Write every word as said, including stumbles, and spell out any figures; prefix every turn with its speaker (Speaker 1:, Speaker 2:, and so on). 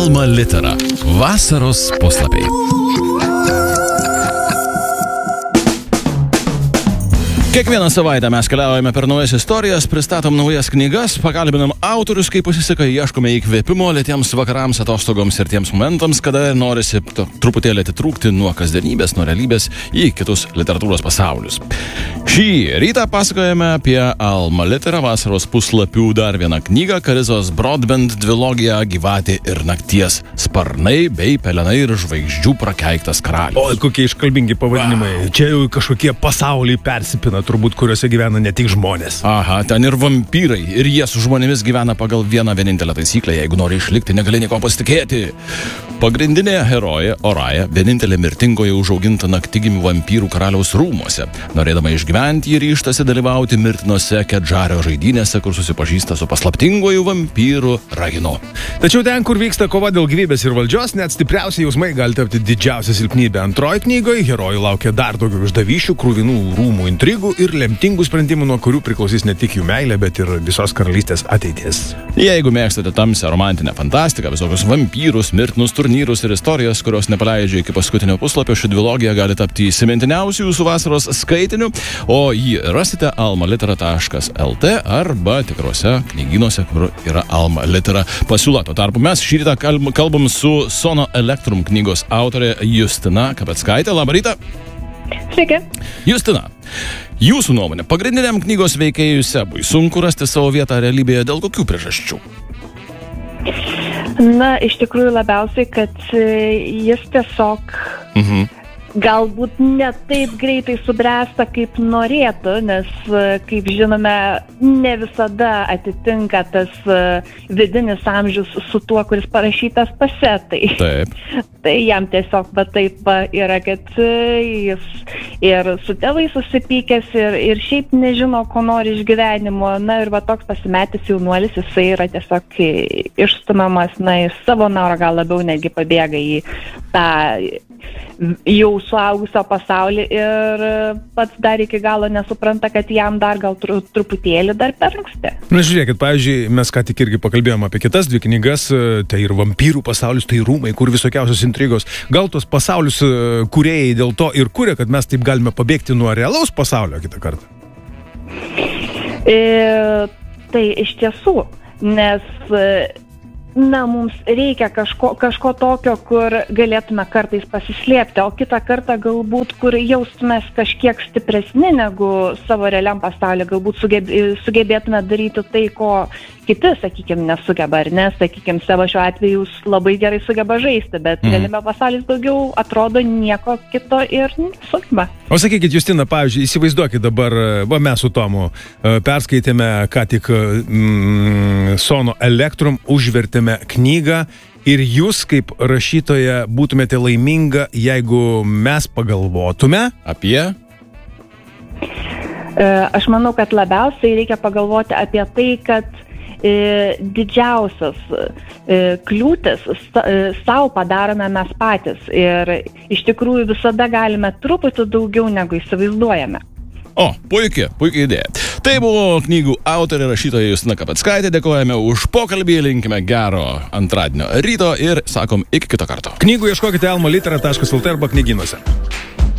Speaker 1: Alma Litera. Vasaros puslapiai. Kiekvieną savaitę mes keliaujame per naujas istorijas, pristatom naujas knygas, pakalbinam autorius, kaip pasiseka, ieškome įkvėpimo lėtiems vakarams, atostogoms ir tiems momentams, kada norisi truputėlį atitrūkti nuo kasdienybės, nuo realybės į kitus literatūros pasaulius. Šį rytą pasakojame apie Alma Litera vasaros puslapių dar vieną knygą, Karizos Broadbent dvilogija Gyvatė ir nakties sparnai bei pelenai ir žvaigždžių prakeiktas karalius.
Speaker 2: O kokie iškalbingi pavadinimai. Wow. Čia jau kažkokie pasauliai persipina, turbūt, kuriuose gyvena ne tik žmonės.
Speaker 1: Aha, ten ir vampyrai, ir jie su žmonėmis gyvena pagal vieną vienintelę taisyklę. Jeigu nori išlikti, negali nieko pasitikėti. Pagrindinė herojė Oraja, vienintelė mirtingoje užauginta naktigimių vampyrų karaliaus rūmuose. Norėdama išgyventi, ji ryžtasi dalyvauti mirtinose Kedžario žaidynėse, kur susipažįsta su paslaptingoju vampyru Raginu.
Speaker 2: Tačiau ten, kur vyksta kova dėl gyvybės ir valdžios, net stipriausi jausmai gali tapti didžiausia silpnybė. Antroji knygoje herojų laukia dar daugiau išdavyšių, krūvinų rūmų intrigų ir lemtingų sprendimų, nuo kurių priklausys ne tik jų meilė, bet ir visos karalystės ateities.
Speaker 1: Jeigu mėgstate tamsią romantinę fantastiką, visokius vampyrus, mirtinus turnyrus ir istorijas, kurios nepaleidžia iki paskutinio puslapio, ši dvilogija gali tapti įsimintiniausių jūsų vasaros skaitiniu, o jį rasite alma litera taškas lt arba tikrose knygynuose, kur yra Alma Litera pasiūla. Tuo tarpu mes šį rytą kalbam su Sono Electrum knygos autorė Justina Kapeckaitė. Labą rytą.
Speaker 3: Sveiki.
Speaker 1: Justina, jūsų nuomonė, pagrindiniam knygos veikėjui Sebui sunku rasti savo vietą realybėje dėl kokių priežasčių?
Speaker 3: Na, iš tikrųjų labiausiai, kad jis tiesiog mhm. galbūt ne taip greitai subręsta, kaip norėtų, nes, kaip žinome, ne visada atitinka tas vidinis amžius su tuo, kuris parašytas pase. Tai,
Speaker 1: taip.
Speaker 3: Tai jam tiesiog va taip va yra, kad jis ir su tėvai susipykęs ir, ir šiaip nežino, ko nori iš gyvenimo. Na ir va toks pasimetęs jaunuolis, jisai yra tiesiog išstumiamas, na, iš savo noro gal labiau netgi pabėga į tą jau suaugusio pasaulį ir pats dar iki galo nesupranta, kad jam dar gal tru, truputėlį dar per anksti.
Speaker 2: Na, žiūrėkit, pavyzdžiui, mes ką tik irgi pakalbėjome apie kitas dvi knygas, tai ir vampyrų pasaulis, tai rūmai, kur visokiausios intrigos. Gal tos pasaulius kūrėjai dėl to ir kuria, kad mes taip galime pabėgti nuo realaus pasaulio kitą kartą?
Speaker 3: E, tai iš tiesų, nes na, mums reikia kažko, kažko tokio, kur galėtume kartais pasislėpti, o kitą kartą galbūt, kur jaustumės kažkiek stipresni negu savo realiam pasaulyje, galbūt sugebė, sugebėtume daryti tai, ko kiti, sakykime, nesugeba, ar ne, sakykime, savo šiuo atveju labai gerai sugeba žaisti, bet mm. realiame pasaulis daugiau atrodo nieko kito ir nesugeba.
Speaker 2: O sakykit, Justina, pavyzdžiui, įsivaizduokit dabar, va mes su Tomu perskaitėme ką tik mm, Sono Electrum, užvertėme knygą ir jūs kaip rašytoja būtumėte laiminga, jeigu mes pagalvotume
Speaker 1: apie?
Speaker 3: Aš manau, kad labiausiai reikia pagalvoti apie tai, kad e, didžiausias e, kliūtis sa, e, savo padarome mes patys ir iš tikrųjų visada galime truputį daugiau negu įsivaizduojame.
Speaker 1: O, puikiai, puikiai idėja. Tai buvo knygų autorė rašytoja Justina Kapeckaitė. Dėkojame už pokalbį, linkime gero antradienio ryto ir sakom iki kito karto.
Speaker 2: Knygų ieškokite alma litera taškas lt arba knygynuose.